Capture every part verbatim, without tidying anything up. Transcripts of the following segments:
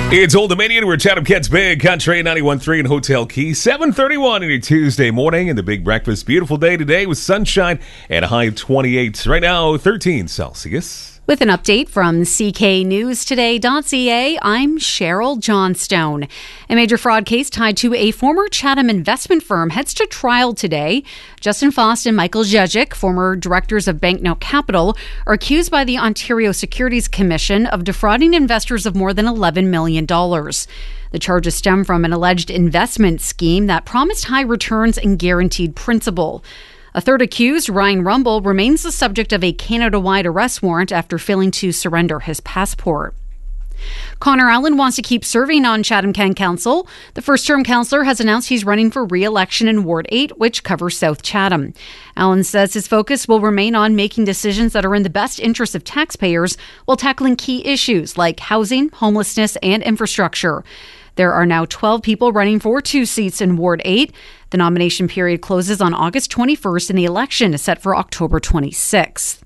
It's Old Dominion. We're Chatham Kent's Big Country ninety-one point three in Hotel Key. seven thirty-one on your Tuesday morning and the Big Breakfast. Beautiful day today with sunshine and a high of twenty-eight. Right now, thirteen Celsius. With an update from C K News Today dot C A, I'm Cheryl Johnstone. A major fraud case tied to a former Chatham investment firm heads to trial today. Justin Faust and Michael Jejic, former directors of Banknote Capital, are accused by the Ontario Securities Commission of defrauding investors of more than eleven million dollars. The charges stem from an alleged investment scheme that promised high returns and guaranteed principal. A third accused, Ryan Rumble, remains the subject of a Canada-wide arrest warrant after failing to surrender his passport. Connor Allen wants to keep serving on Chatham-Kent Council. The first-term councillor has announced he's running for re-election in Ward eight, which covers South Chatham. Allen says his focus will remain on making decisions that are in the best interest of taxpayers while tackling key issues like housing, homelessness, and infrastructure. There are now twelve people running for two seats in Ward eight. The nomination period closes on August twenty-first and the election is set for October twenty-sixth.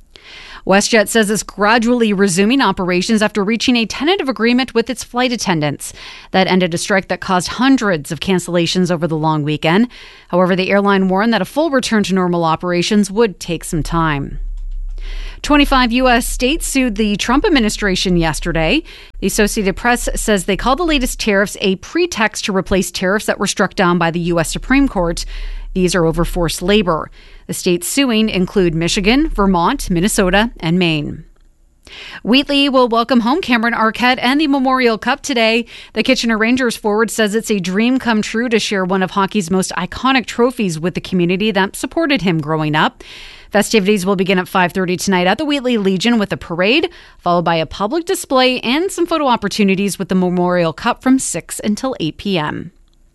WestJet says it's gradually resuming operations after reaching a tentative agreement with its flight attendants. That ended a strike that caused hundreds of cancellations over the long weekend. However, the airline warned that a full return to normal operations would take some time. twenty-five U S states sued the Trump administration yesterday. The Associated Press says they call the latest tariffs a pretext to replace tariffs that were struck down by the U S Supreme Court. These are over forced labor. The states suing include Michigan, Vermont, Minnesota, and Maine. Wheatley will welcome home Cameron Arquette and the Memorial Cup today. The Kitchener Rangers forward says it's a dream come true to share one of hockey's most iconic trophies with the community that supported him growing up. Festivities will begin at five thirty tonight at the Wheatley Legion with a parade, followed by a public display and some photo opportunities with the Memorial Cup from six until eight p.m.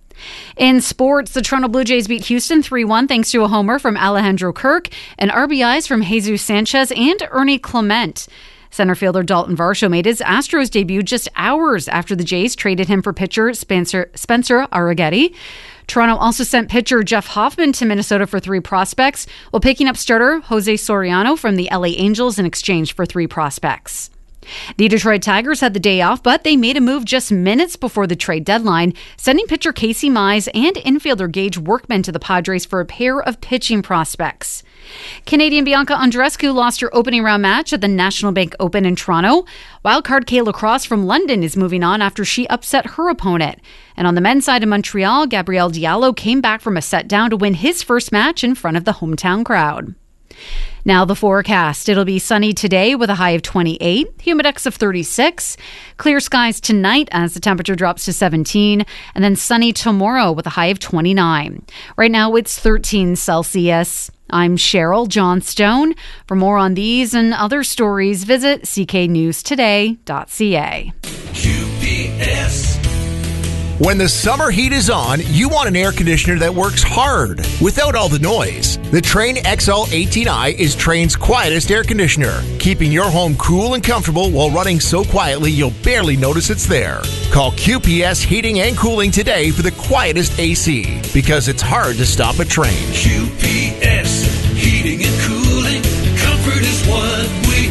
In sports, the Toronto Blue Jays beat Houston three one thanks to a homer from Alejandro Kirk and R B Is from Jesus Sanchez and Ernie Clement. Center fielder Dalton Varsho made his Astros debut just hours after the Jays traded him for pitcher Spencer, Spencer Arrighetti. Toronto also sent pitcher Jeff Hoffman to Minnesota for three prospects, while picking up starter Jose Soriano from the L A Angels in exchange for three prospects. The Detroit Tigers had the day off, but they made a move just minutes before the trade deadline, sending pitcher Casey Mize and infielder Gage Workman to the Padres for a pair of pitching prospects. Canadian Bianca Andreescu lost her opening round match at the National Bank Open in Toronto. Wildcard Kayla Cross from London is moving on after she upset her opponent. And on the men's side in Montreal, Gabriel Diallo came back from a set down to win his first match in front of the hometown crowd. Now the forecast. It'll be sunny today with a high of twenty-eight, humidex of thirty-six, clear skies tonight as the temperature drops to seventeen, and then sunny tomorrow with a high of twenty-nine. Right now it's thirteen Celsius. I'm Cheryl Johnstone. For more on these and other stories, visit c k news today dot c a. Q P S. When the summer heat is on, you want an air conditioner that works hard without all the noise. The Trane X L eighteen i is Trane's quietest air conditioner, keeping your home cool and comfortable while running so quietly you'll barely notice it's there. Call Q P S Heating and Cooling today for the quietest A C, because it's hard to stop a Trane. Q P S Heating and Cooling. Comfort is what we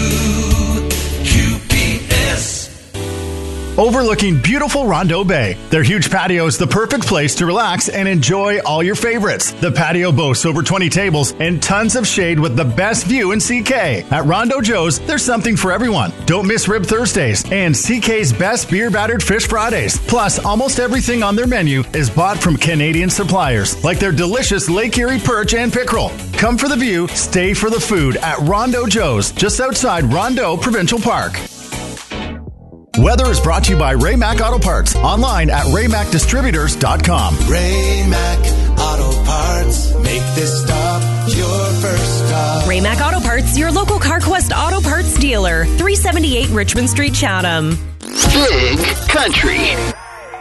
do. Q P S. Overlooking beautiful Rondeau Bay, their huge patio is the perfect place to relax and enjoy all your favorites. The patio boasts over twenty tables and tons of shade with the best view in C K. At Rondeau Joe's, there's something for everyone. Don't miss Rib Thursdays and C K's best beer battered fish Fridays. Plus, almost everything on their menu is bought from Canadian suppliers, like their delicious Lake Erie perch and pickerel. Come for the view, stay for the food at Rondeau Joe's, just outside Rondeau Provincial Park. Weather is brought to you by Ray Mac Auto Parts. Online at ray mac distributors dot com. Ray Mac Auto Parts. Make this stop your first stop. Ray Mac Auto Parts, your local CarQuest Auto Parts dealer. three seventy-eight Richmond Street, Chatham. Big Country